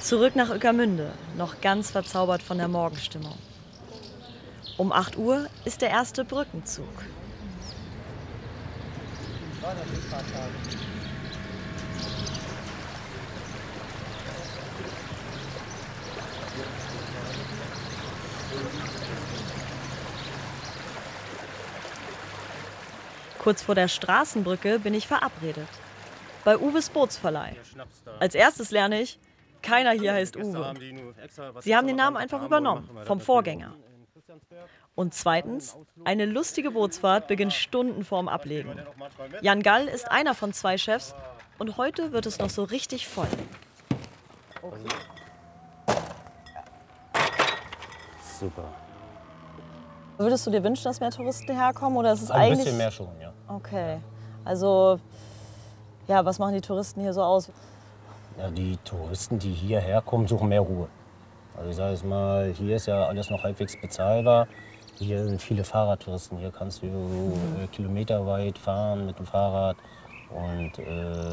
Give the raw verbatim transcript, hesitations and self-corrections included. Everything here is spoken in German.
Zurück nach Ueckermünde, noch ganz verzaubert von der Morgenstimmung. Um acht Uhr ist der erste Brückenzug. Kurz vor der Straßenbrücke bin ich verabredet. Bei Uwes Bootsverleih. Als erstes lerne ich, keiner hier heißt Uwe. Sie haben den Namen einfach übernommen, vom Vorgänger. Und zweitens, eine lustige Bootsfahrt beginnt Stunden vorm Ablegen. Jan Gall ist einer von zwei Chefs und heute wird es noch so richtig voll. Super. Würdest du dir wünschen, dass mehr Touristen herkommen oder ist es Ein eigentlich... bisschen mehr schon, ja. Okay, also ja, was machen die Touristen hier so aus? Ja, die Touristen, die hierher kommen, suchen mehr Ruhe. Also ich sage jetzt mal, hier ist ja alles noch halbwegs bezahlbar. Hier sind viele Fahrradtouristen. Hier kannst du mhm. kilometerweit fahren mit dem Fahrrad. Und äh,